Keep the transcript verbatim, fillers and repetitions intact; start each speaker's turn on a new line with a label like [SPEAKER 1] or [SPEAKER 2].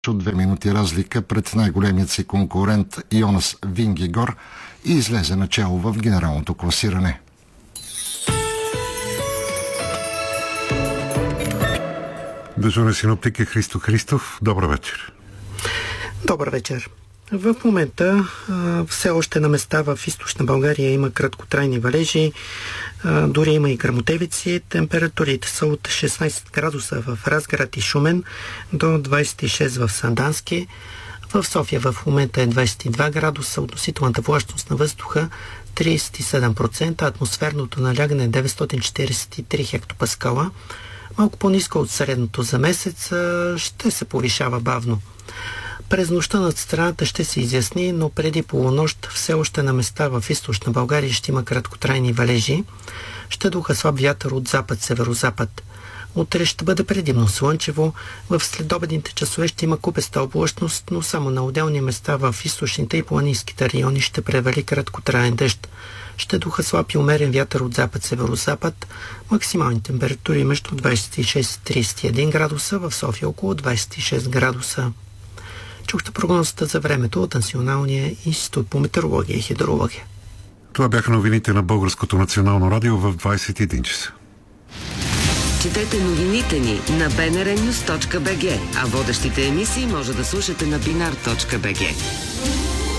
[SPEAKER 1] от две минути разлика пред най-големият си конкурент Йонас Вингегор и излезе начало в генералното класиране.
[SPEAKER 2] Дежурен синоптик е Христо Христов. Добър вечер.
[SPEAKER 3] Добър вечер. В момента а, все още на места в източна България има краткотрайни валежи, а, дори има и гръмотевици. Температурите са от шестнайсет градуса в Разград и Шумен до двайсет и шест в Сандански. В София в момента е двайсет и два градуса, относителната влажност на въздуха трийсет и седем процента, атмосферното налягане е деветстотин четирийсет и три хектопаскала. Малко по-ниско от средното за месец, ще се повишава бавно. През нощта над страната ще се изясни, но преди полунощ все още на места в източна България ще има краткотрайни валежи. Ще духа слаб вятър от запад-северозапад. Утре ще бъде предимно слънчево. В следобедните часове ще има купеста облачност, но само на отделни места в източните и планинските райони ще превали краткотраен дъжд. Ще духа слаб и умерен вятър от запад-северозапад. Максимални температури между двайсет и шест и трийсет и един градуса, в София около двайсет и шест градуса. Чухте прогнозата за времето от Националния институт по метеорология и хидрология.
[SPEAKER 2] Това бяха новините на Българското национално радио в двайсет и един часа.
[SPEAKER 4] Четете новините ни на би ен ар нюз точка би джи, а водещите емисии може да слушате на бинар точка би джи.